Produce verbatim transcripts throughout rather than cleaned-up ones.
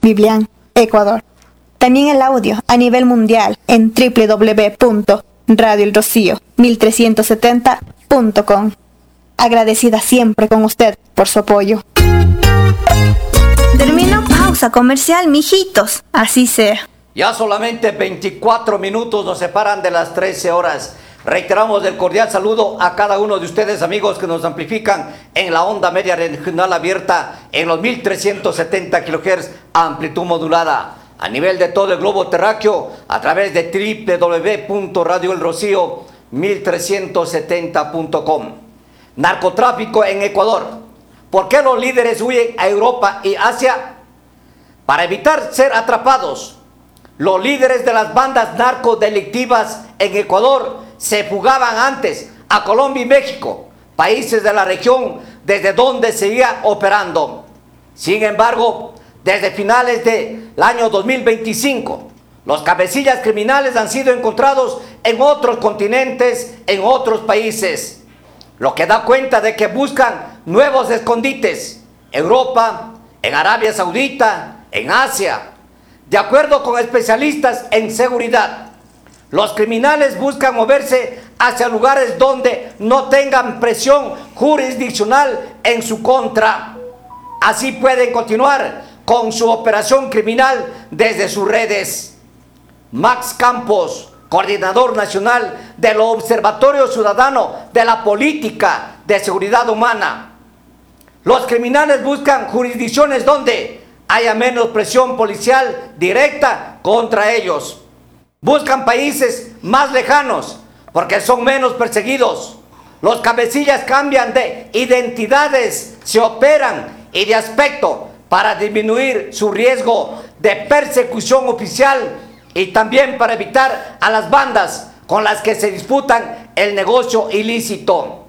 Biblián, Ecuador. También el audio a nivel mundial en doble u doble u doble u punto radio el rocío mil trescientos setenta punto com. Agradecida siempre con usted por su apoyo. Termino pausa comercial, mijitos. Así sea. Ya solamente veinticuatro minutos nos separan de las trece horas. Reiteramos el cordial saludo a cada uno de ustedes, amigos, que nos amplifican en la onda media regional abierta en los mil trescientos setenta kilohertz amplitud modulada. A nivel de todo el globo terráqueo, a través de doble u doble u doble u punto radio el rocío mil trescientos setenta punto com. Narcotráfico en Ecuador. ¿Por qué los líderes huyen a Europa y Asia? Para evitar ser atrapados. Los líderes de las bandas narcodelictivas en Ecuador se fugaban antes a Colombia y México, países de la región desde donde seguía operando. Sin embargo, desde finales del año dos mil veinticinco, los cabecillas criminales han sido encontrados en otros continentes, en otros países, lo que da cuenta de que buscan nuevos escondites, Europa, en Arabia Saudita, en Asia. De acuerdo con especialistas en seguridad, los criminales buscan moverse hacia lugares donde no tengan presión jurisdiccional en su contra. Así pueden continuar con su operación criminal desde sus redes. Max Campos, coordinador nacional del Observatorio Ciudadano de la Política de Seguridad Humana. Los criminales buscan jurisdicciones donde haya menos presión policial directa contra ellos. Buscan países más lejanos porque son menos perseguidos. Los cabecillas cambian de identidades, se operan y de aspecto para disminuir su riesgo de persecución oficial y también para evitar a las bandas con las que se disputan el negocio ilícito.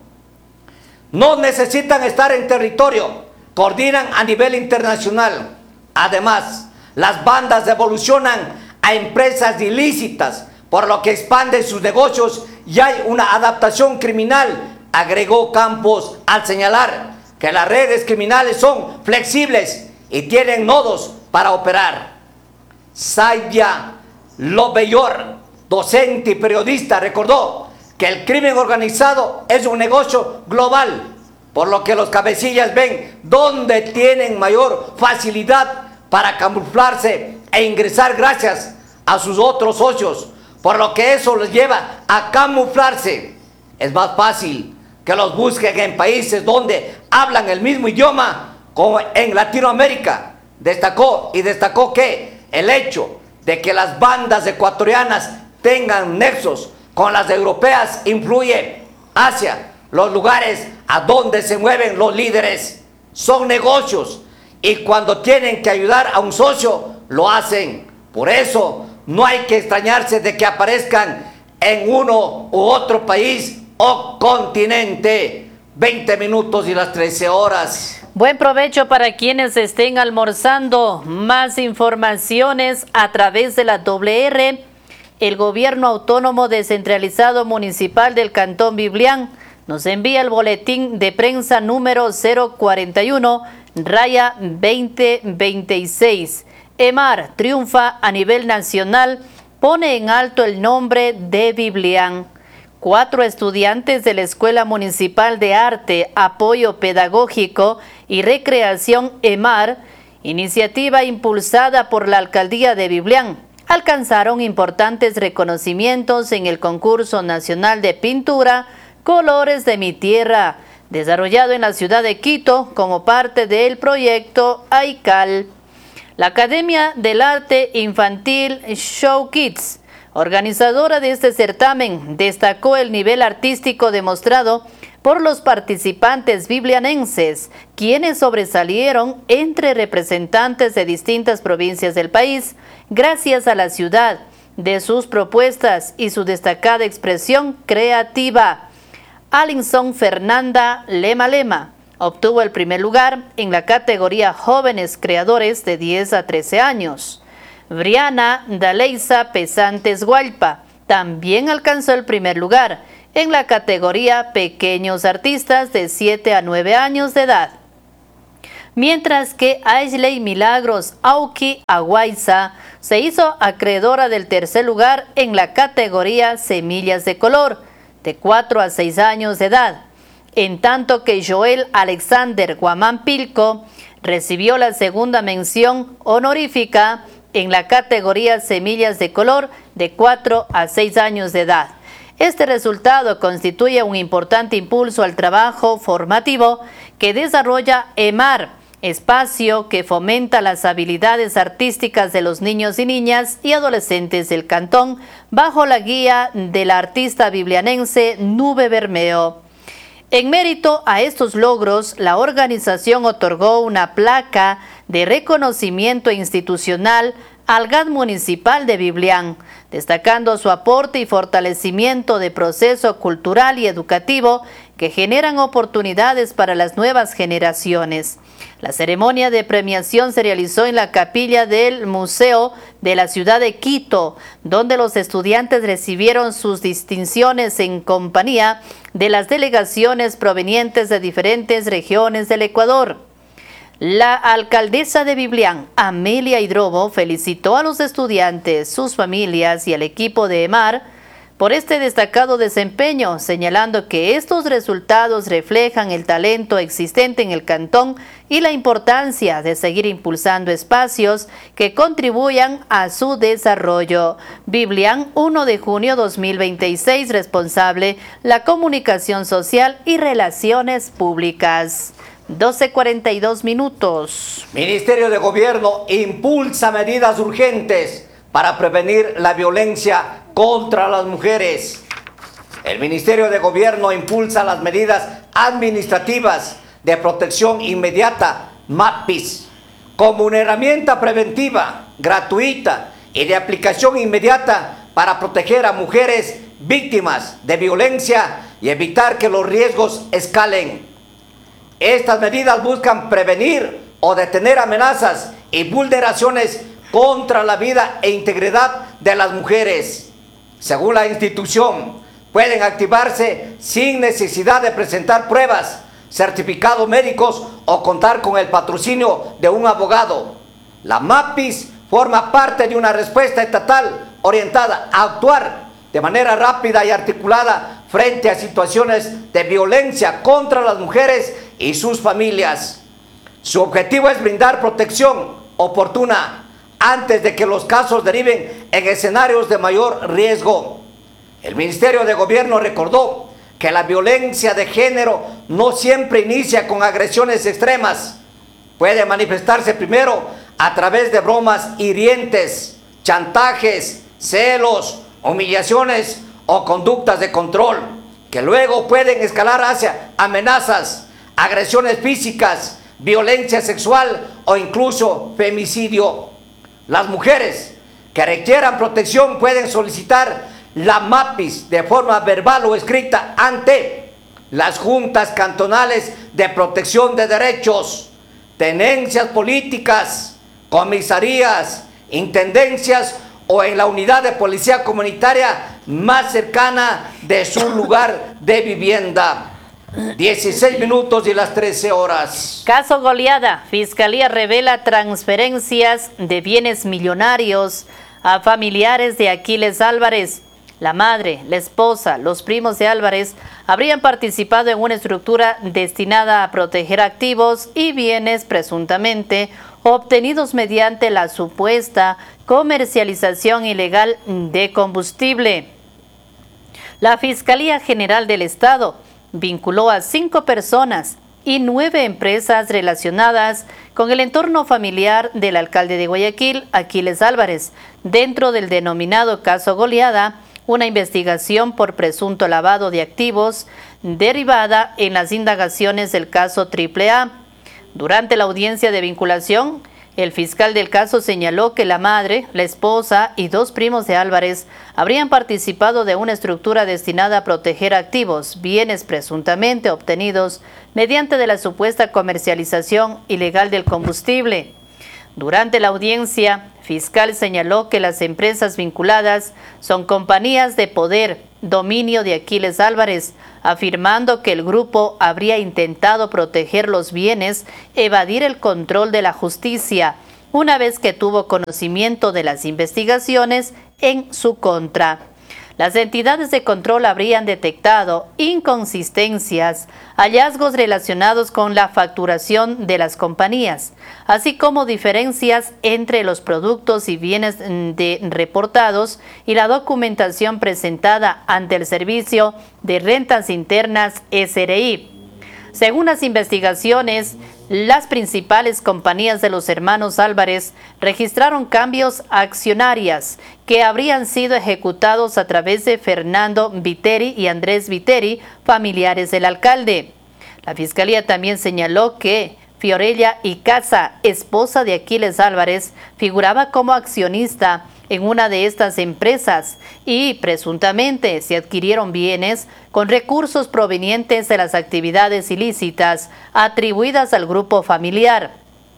No necesitan estar en territorio, coordinan a nivel internacional. Además, las bandas evolucionan a empresas ilícitas, por lo que expanden sus negocios y hay una adaptación criminal, agregó Campos al señalar que las redes criminales son flexibles y tienen nodos para operar. Saidia Lobeyor, docente y periodista, recordó que el crimen organizado es un negocio global, por lo que los cabecillas ven dónde tienen mayor facilidad para camuflarse e ingresar gracias a sus otros socios, por lo que eso les lleva a camuflarse. Es más fácil que los busquen en países donde hablan el mismo idioma, como en Latinoamérica. Destacó y destacó que el hecho de que las bandas ecuatorianas tengan nexos con las europeas influye hacia los lugares a donde se mueven los líderes. Son negocios y cuando tienen que ayudar a un socio, lo hacen. Por eso no hay que extrañarse de que aparezcan en uno u otro país o continente. veinte minutos y las trece horas. Buen provecho para quienes estén almorzando. Más informaciones a través de la doble erre. El Gobierno Autónomo Descentralizado Municipal del Cantón Biblián nos envía el boletín de prensa número cero cuarenta y uno, raya veinte veintiséis. EMAR triunfa a nivel nacional, pone en alto el nombre de Biblián. Cuatro estudiantes de la Escuela Municipal de Arte, Apoyo Pedagógico y Recreación EMAR, iniciativa impulsada por la Alcaldía de Biblián, alcanzaron importantes reconocimientos en el Concurso Nacional de Pintura Colores de mi Tierra, desarrollado en la ciudad de Quito como parte del proyecto AICAL. La Academia del Arte Infantil Show Kids, organizadora de este certamen, destacó el nivel artístico demostrado por los participantes biblianenses, quienes sobresalieron entre representantes de distintas provincias del país, gracias a la ciudad, de sus propuestas y su destacada expresión creativa. Alinson Fernanda Lema Lema obtuvo el primer lugar en la categoría Jóvenes Creadores de diez a trece años. Briana Daleiza Pesantes Gualpa también alcanzó el primer lugar en la categoría Pequeños Artistas de siete a nueve años de edad. mientras que Ashley Milagros Auki Aguaiza se hizo acreedora del tercer lugar en la categoría Semillas de Color, de cuatro a seis años de edad, en tanto que Joel Alexander Guamampilco recibió la segunda mención honorífica en la categoría Semillas de Color de cuatro a seis años de edad. Este resultado constituye un importante impulso al trabajo formativo que desarrolla EMAR, espacio que fomenta las habilidades artísticas de los niños y niñas y adolescentes del cantón, bajo la guía de la artista biblianense Nube Bermeo. En mérito a estos logros, la organización otorgó una placa de reconocimiento institucional al G A D municipal de Biblián, destacando su aporte y fortalecimiento de proceso cultural y educativo que generan oportunidades para las nuevas generaciones. La ceremonia de premiación se realizó en la capilla del Museo de la ciudad de Quito, donde los estudiantes recibieron sus distinciones en compañía de las delegaciones provenientes de diferentes regiones del Ecuador. La alcaldesa de Biblián, Amelia Hidrobo, felicitó a los estudiantes, sus familias y al equipo de EMAR por este destacado desempeño, señalando que estos resultados reflejan el talento existente en el cantón y la importancia de seguir impulsando espacios que contribuyan a su desarrollo. Biblián, primero de junio de dos mil veintiséis, responsable, la comunicación social y relaciones públicas. doce cuarenta y dos minutos. Ministerio de Gobierno impulsa medidas urgentes para prevenir la violencia contra las mujeres. El Ministerio de Gobierno impulsa las medidas administrativas de protección inmediata, MAPIS, como una herramienta preventiva, gratuita y de aplicación inmediata para proteger a mujeres víctimas de violencia y evitar que los riesgos escalen. Estas medidas buscan prevenir o detener amenazas y vulneraciones contra la vida e integridad de las mujeres. Según la institución, pueden activarse sin necesidad de presentar pruebas, certificados médicos o contar con el patrocinio de un abogado. La MAPIS forma parte de una respuesta estatal orientada a actuar de manera rápida y articulada frente a situaciones de violencia contra las mujeres y sus familias. Su objetivo es brindar protección oportuna antes de que los casos deriven en escenarios de mayor riesgo. El Ministerio de Gobierno recordó que la violencia de género no siempre inicia con agresiones extremas. Puede manifestarse primero a través de bromas hirientes, chantajes, celos, humillaciones o conductas de control, que luego pueden escalar hacia amenazas, agresiones físicas, violencia sexual o incluso femicidio. Las mujeres que requieran protección pueden solicitar la MAPIS de forma verbal o escrita ante las juntas cantonales de protección de derechos, tenencias políticas, comisarías, intendencias o en la unidad de policía comunitaria más cercana de su lugar de vivienda. dieciséis minutos y las trece horas. Caso Goleada. Fiscalía revela transferencias de bienes millonarios a familiares de Aquiles Álvarez. La madre, la esposa, los primos de Álvarez habrían participado en una estructura destinada a proteger activos y bienes presuntamente obtenidos mediante la supuesta comercialización ilegal de combustible. La Fiscalía General del Estado vinculó a cinco personas y nueve empresas relacionadas con el entorno familiar del alcalde de Guayaquil, Aquiles Álvarez, dentro del denominado caso Goleada, una investigación por presunto lavado de activos derivada en las indagaciones del caso Triple A. Durante la audiencia de vinculación, el fiscal del caso señaló que la madre, la esposa y dos primos de Álvarez habrían participado de una estructura destinada a proteger activos, bienes presuntamente obtenidos mediante de la supuesta comercialización ilegal del combustible. Durante la audiencia, fiscal señaló que las empresas vinculadas son compañías de poder dominio de Aquiles Álvarez, afirmando que el grupo habría intentado proteger los bienes, evadir el control de la justicia, una vez que tuvo conocimiento de las investigaciones en su contra. Las entidades de control habrían detectado inconsistencias, hallazgos relacionados con la facturación de las compañías, así como diferencias entre los productos y bienes de reportados y la documentación presentada ante el Servicio de Rentas Internas S R I. Según las investigaciones, las principales compañías de los hermanos Álvarez registraron cambios accionarios que habrían sido ejecutados a través de Fernando Viteri y Andrés Viteri, familiares del alcalde. La Fiscalía también señaló que Fiorella Icaza, esposa de Aquiles Álvarez, figuraba como accionista en una de estas empresas y presuntamente se adquirieron bienes con recursos provenientes de las actividades ilícitas atribuidas al grupo familiar.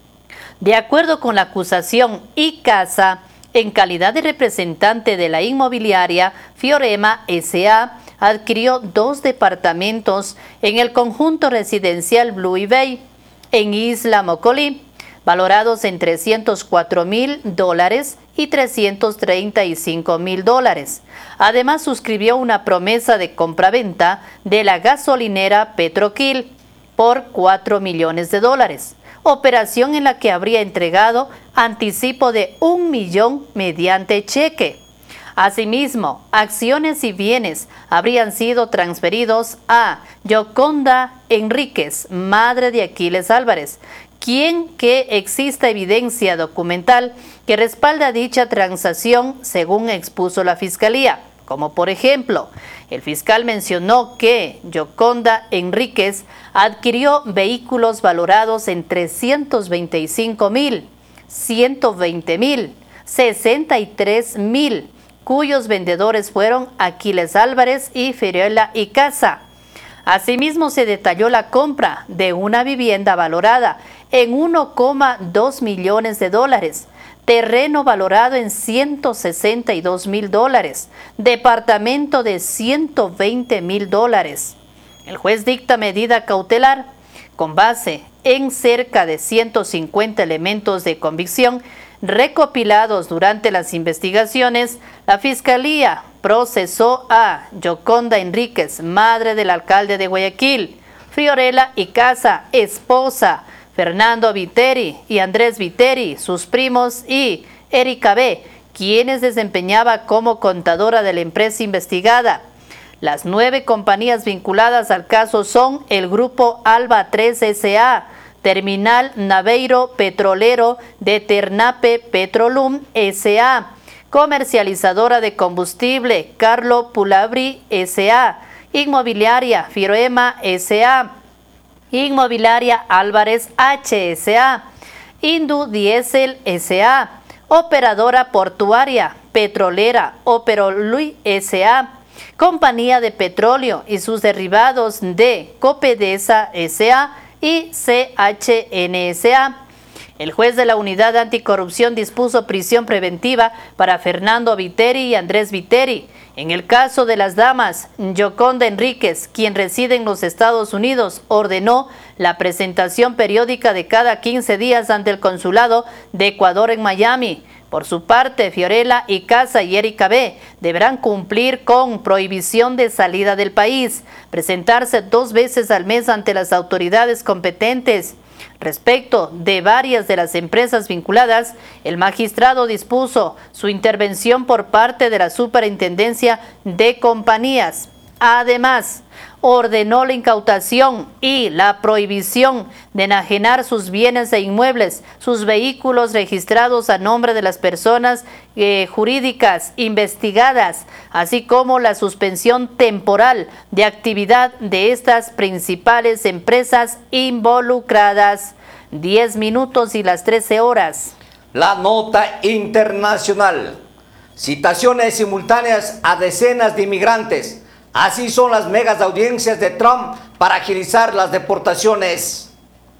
De acuerdo con la acusación, Icaza, en calidad de representante de la inmobiliaria Fiorema S A, adquirió dos departamentos en el conjunto residencial Blue Bay, en Isla Mocolí, valorados en trescientos cuatro mil dólares y trescientos treinta y cinco mil dólares. Además, suscribió una promesa de compraventa de la gasolinera Petroquil por cuatro millones de dólares, operación en la que habría entregado anticipo de un millón mediante cheque. Asimismo, acciones y bienes habrían sido transferidos a Yoconda Enríquez, madre de Aquiles Álvarez, quien que exista evidencia documental que respalda dicha transacción, según expuso la Fiscalía. Como por ejemplo, el fiscal mencionó que Yoconda Enríquez adquirió vehículos valorados en trescientos veinticinco mil, ciento veinte mil, sesenta y tres mil, cuyos vendedores fueron Aquiles Álvarez y Fiorella Icaza. Asimismo, se detalló la compra de una vivienda valorada en uno coma dos millones de dólares, terreno valorado en ciento sesenta y dos mil dólares, departamento de ciento veinte mil dólares. El juez dicta medida cautelar con base en cerca de ciento cincuenta elementos de convicción recopilados durante las investigaciones. La Fiscalía procesó a Yoconda Enríquez, madre del alcalde de Guayaquil, Fiorella Icaza, esposa, Fernando Viteri y Andrés Viteri, sus primos, y Erika B., quienes desempeñaba como contadora de la empresa investigada. Las nueve compañías vinculadas al caso son el Grupo Alba tres S A, Terminal Naveiro Petrolero de Ternape Petrolum S A, Comercializadora de Combustible Carlo Pulabri S A, Inmobiliaria Fiorema S A, Inmobiliaria Álvarez H S A, Indu Diesel S A, Operadora Portuaria Petrolera Operolui S A, Compañía de Petróleo y sus derivados de Copedesa S A y C H N S A. El juez de la Unidad Anticorrupción dispuso prisión preventiva para Fernando Viteri y Andrés Viteri. En el caso de las damas, Yoconda Enríquez, quien reside en los Estados Unidos, ordenó la presentación periódica de cada quince días ante el Consulado de Ecuador en Miami. Por su parte, Fiorella Icaza y Erika B. deberán cumplir con prohibición de salida del país, presentarse dos veces al mes ante las autoridades competentes. Respecto de varias de las empresas vinculadas, el magistrado dispuso su intervención por parte de la Superintendencia de Compañías. Además, ordenó la incautación y la prohibición de enajenar sus bienes e inmuebles, sus vehículos registrados a nombre de las personas eh, jurídicas investigadas, así como la suspensión temporal de actividad de estas principales empresas involucradas. diez minutos y las trece horas. La nota internacional. Citaciones simultáneas a decenas de inmigrantes. Así son las megas audiencias de Trump para agilizar las deportaciones.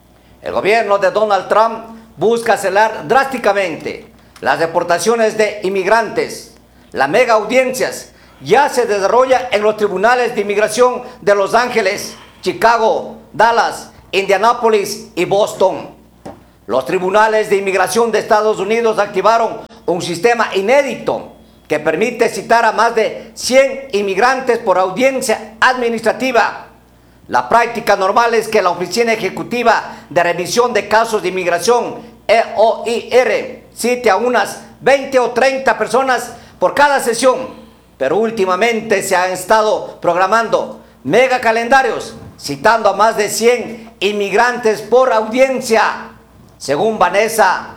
El gobierno de Donald Trump busca acelerar drásticamente las deportaciones de inmigrantes. Las mega audiencias ya se desarrolla en los tribunales de inmigración de Los Ángeles, Chicago, Dallas, Indianápolis y Boston. Los tribunales de inmigración de Estados Unidos activaron un sistema inédito que permite citar a más de cien inmigrantes por audiencia administrativa. La práctica normal es que la Oficina Ejecutiva de Revisión de Casos de Inmigración, E O I R, cite a unas veinte o treinta personas por cada sesión, pero últimamente se han estado programando mega calendarios citando a más de cien inmigrantes por audiencia. Según Vanessa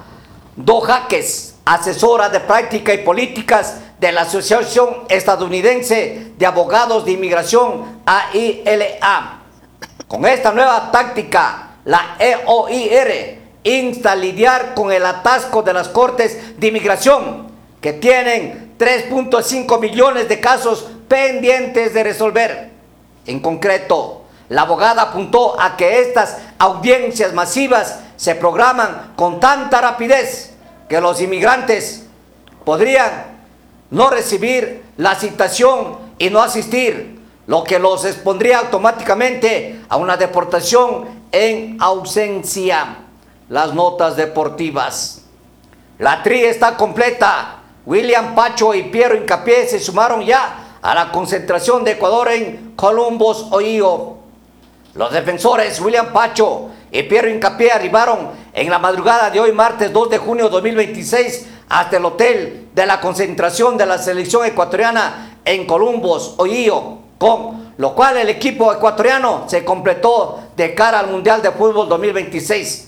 Dojaques, asesora de práctica y políticas de la Asociación Estadounidense de Abogados de Inmigración, A I L A. Con esta nueva táctica, la E O I R insta a lidiar con el atasco de las cortes de inmigración, que tienen tres punto cinco millones de casos pendientes de resolver. En concreto, la abogada apuntó a que estas audiencias masivas se programan con tanta rapidez que los inmigrantes podrían no recibir la citación y no asistir, lo que los expondría automáticamente a una deportación en ausencia. Las notas deportivas. La tri está completa. William Pacho y Piero Hincapié se sumaron ya a la concentración de Ecuador en Columbus, Ohio. Los defensores William Pacho y Piero Hincapié arribaron en la madrugada de hoy, martes dos de junio de dos mil veintiséis, hasta el hotel de la concentración de la selección ecuatoriana en Columbus, Ohio, con lo cual el equipo ecuatoriano se completó de cara al Mundial de Fútbol dos mil veintiséis.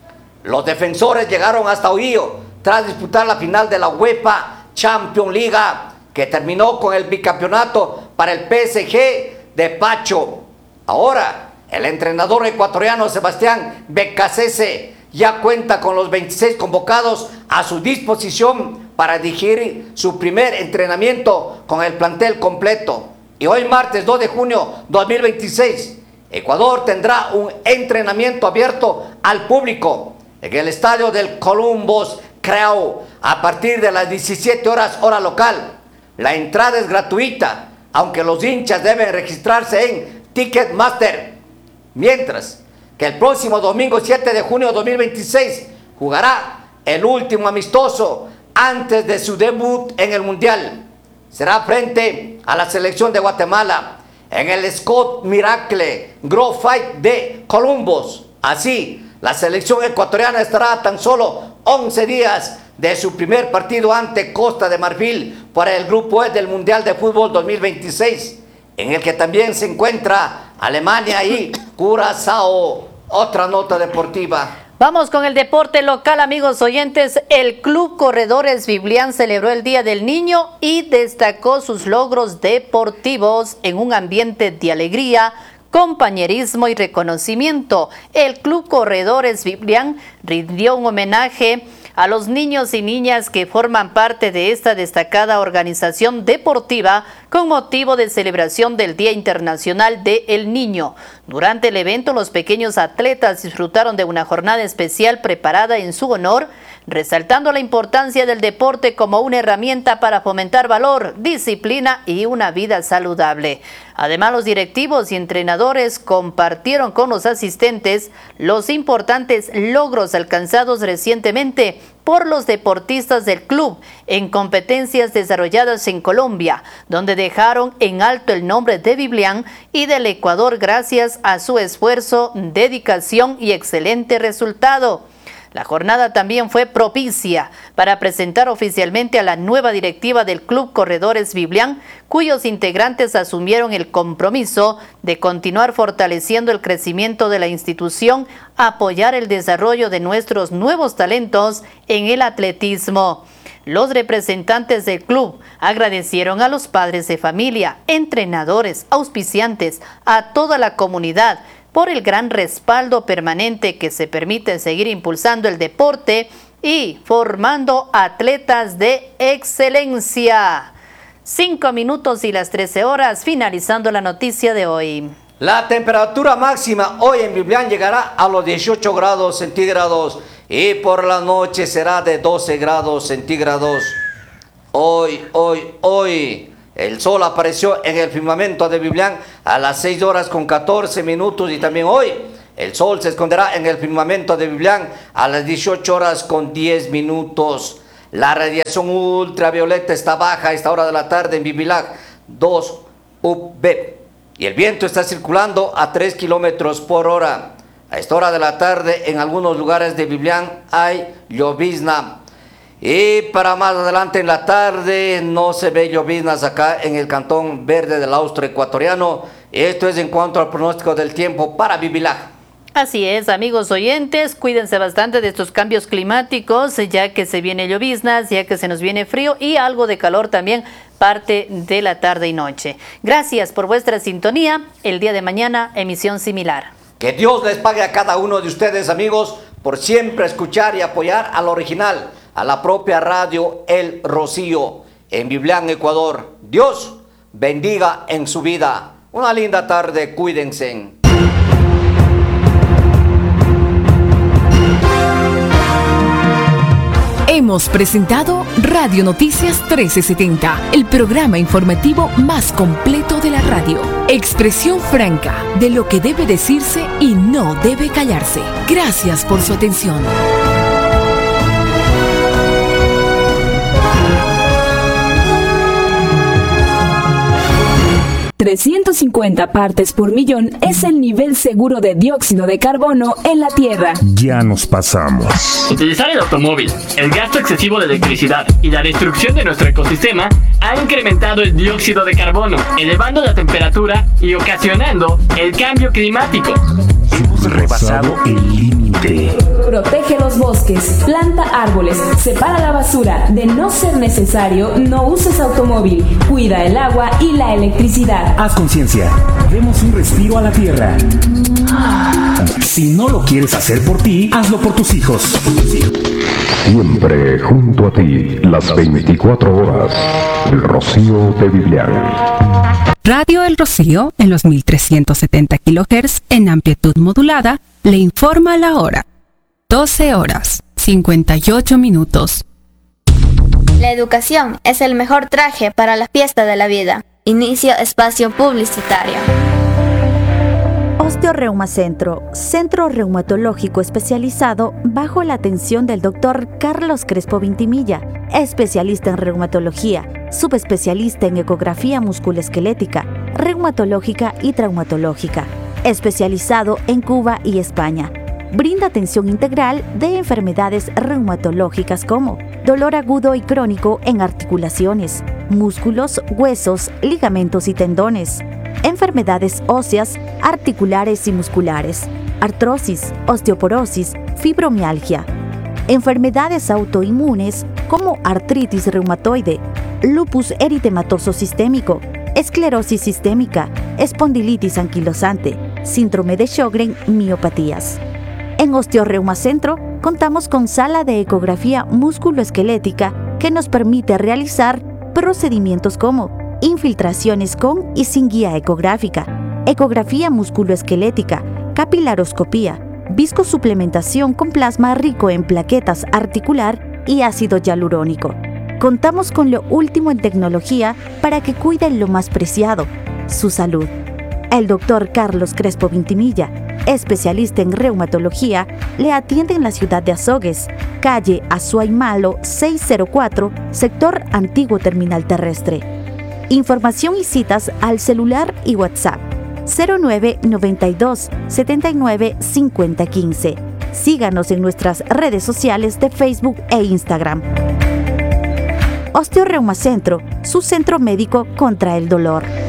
Los defensores llegaron hasta Ohio tras disputar la final de la UEFA Champions League, que terminó con el bicampeonato para el P S G de Pacho. Ahora, el entrenador ecuatoriano Sebastián Becasese ya cuenta con los veintiséis convocados a su disposición para dirigir su primer entrenamiento con el plantel completo. Y hoy, martes dos de junio de dos mil veintiséis, Ecuador tendrá un entrenamiento abierto al público en el estadio del Columbus Crew a partir de las diecisiete horas hora local. La entrada es gratuita, aunque los hinchas deben registrarse en Ticketmaster. Mientras que el próximo domingo siete de junio de dos mil veintiséis jugará el último amistoso antes de su debut en el Mundial. Será frente a la selección de Guatemala en el Scott Miracle Grow Fight de Columbus. Así, la selección ecuatoriana estará a tan solo once días de su primer partido ante Costa de Marfil para el Grupo E del Mundial de Fútbol dos mil veintiséis, en el que también se encuentra Alemania y Curazao. Otra nota deportiva. Vamos con el deporte local, amigos oyentes. El Club Corredores Biblián celebró el Día del Niño y destacó sus logros deportivos en un ambiente de alegría, compañerismo y reconocimiento. El Club Corredores Biblián rindió un homenaje a los niños y niñas que forman parte de esta destacada organización deportiva con motivo de celebración del Día Internacional del Niño. Durante el evento, los pequeños atletas disfrutaron de una jornada especial preparada en su honor, resaltando la importancia del deporte como una herramienta para fomentar valor, disciplina y una vida saludable. Además, los directivos y entrenadores compartieron con los asistentes los importantes logros alcanzados recientemente por los deportistas del club en competencias desarrolladas en Colombia, donde dejaron en alto el nombre de Biblián y del Ecuador gracias a su esfuerzo, dedicación y excelente resultado. La jornada también fue propicia para presentar oficialmente a la nueva directiva del Club Corredores Biblián, cuyos integrantes asumieron el compromiso de continuar fortaleciendo el crecimiento de la institución, apoyar el desarrollo de nuestros nuevos talentos en el atletismo. Los representantes del club agradecieron a los padres de familia, entrenadores, auspiciantes, a toda la comunidad, por el gran respaldo permanente que se permite seguir impulsando el deporte y formando atletas de excelencia. Cinco minutos y las trece horas, finalizando la noticia de hoy. La temperatura máxima hoy en Biblián llegará a los dieciocho grados centígrados y por la noche será de doce grados centígrados. Hoy, hoy, hoy, El sol apareció en el firmamento de Biblián a las seis horas con catorce minutos y también hoy el sol se esconderá en el firmamento de Biblián a las dieciocho horas con diez minutos. La radiación ultravioleta está baja a esta hora de la tarde en Bibilac dos U B y el viento está circulando a tres kilómetros por hora. A esta hora de la tarde en algunos lugares de Biblián hay llovizna. Y para más adelante en la tarde no se ve lloviznas acá en el Cantón Verde del Austro Ecuatoriano. Esto es en cuanto al pronóstico del tiempo para Bibilac. Así es, amigos oyentes, cuídense bastante de estos cambios climáticos, ya que se viene lloviznas, ya que se nos viene frío y algo de calor también parte de la tarde y noche. Gracias por vuestra sintonía. El día de mañana, emisión similar. Que Dios les pague a cada uno de ustedes, amigos, por siempre escuchar y apoyar al original, a la propia radio El Rocío, en Biblián, Ecuador. Dios bendiga en su vida. Una linda tarde, cuídense. Hemos presentado Radio Noticias trece setenta, el programa informativo más completo de la radio. Expresión franca de lo que debe decirse y no debe callarse. Gracias por su atención. trescientos cincuenta partes por millón es el nivel seguro de dióxido de carbono en la Tierra. Ya nos pasamos. Utilizar el automóvil, el gasto excesivo de electricidad y la destrucción de nuestro ecosistema ha incrementado el dióxido de carbono, elevando la temperatura y ocasionando el cambio climático. Hemos rebasado el límite. Protege los bosques, planta árboles, separa la basura. De no ser necesario, no uses automóvil. Cuida el agua y la electricidad. Haz conciencia. Demos un respiro a la tierra. Si no lo quieres hacer por ti, hazlo por tus hijos. Siempre junto a ti, las veinticuatro horas. El Rocío de Biblián. Radio El Rocío, en los mil trescientos setenta kilohertz en amplitud modulada, le informa la hora. doce horas, cincuenta y ocho minutos. La educación es el mejor traje para la fiesta de la vida. Inicio espacio publicitario. Osteoreuma Centro, centro reumatológico especializado bajo la atención del doctor Carlos Crespo Vintimilla, especialista en reumatología, subespecialista en ecografía musculoesquelética, reumatológica y traumatológica, especializado en Cuba y España. Brinda atención integral de enfermedades reumatológicas como dolor agudo y crónico en articulaciones, músculos, huesos, ligamentos y tendones, enfermedades óseas, articulares y musculares, artrosis, osteoporosis, fibromialgia, enfermedades autoinmunes como artritis reumatoide, lupus eritematoso sistémico, esclerosis sistémica, espondilitis anquilosante, síndrome de Sjögren, miopatías. En Osteoreuma Centro contamos con sala de ecografía musculoesquelética que nos permite realizar procedimientos como infiltraciones con y sin guía ecográfica, ecografía musculoesquelética, capilaroscopía, viscosuplementación con plasma rico en plaquetas articular y ácido hialurónico. Contamos con lo último en tecnología para que cuiden lo más preciado, su salud. El doctor Carlos Crespo Vintimilla, especialista en reumatología, le atiende en la ciudad de Azogues, calle Azuay Malo seiscientos cuatro, sector Antiguo Terminal Terrestre. Información y citas al celular y WhatsApp cero nueve noventa y dos, setenta y nueve, cincuenta quince. Síganos en nuestras redes sociales de Facebook e Instagram. Osteoreuma Centro, su centro médico contra el dolor.